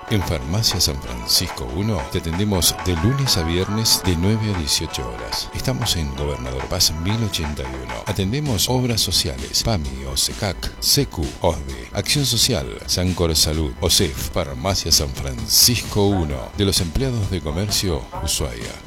En Farmacia San Francisco 1 te atendemos de lunes a viernes de 9 a 18 horas. Estamos en Gobernador Paz 1081. Atendemos obras sociales, PAMI, OSECAC, SECU, OSDE, Acción Social, Sancor Salud, OSEF. Farmacia San Francisco 1, de los empleados de comercio, Ushuaia.